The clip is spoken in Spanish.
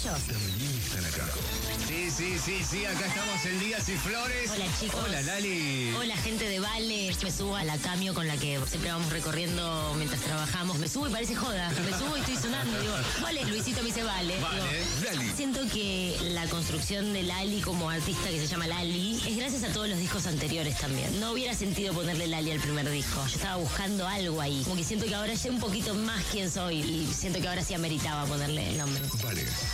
ellos? También están acá. Sí, acá estamos en Días y Flores. Hola, chicos. Hola, Lali. Hola, gente de Vale. Me subo a la Camio con la que siempre vamos recorriendo mientras trabajamos. Me subo y parece joda. Me subo y estoy sonando. Digo, vale, Luisito me dice vale. Vale, Digo, Lali. siento que la construcción de Lali como artista que se llama Lali es gracias a todos los discos anteriores también. No hubiera sentido ponerle Lali al primer disco. Yo estaba buscando algo ahí. Como que siento que ahora sé un poquito más quién soy y siento que ahora sí ameritaba ponerle el nombre. Vale.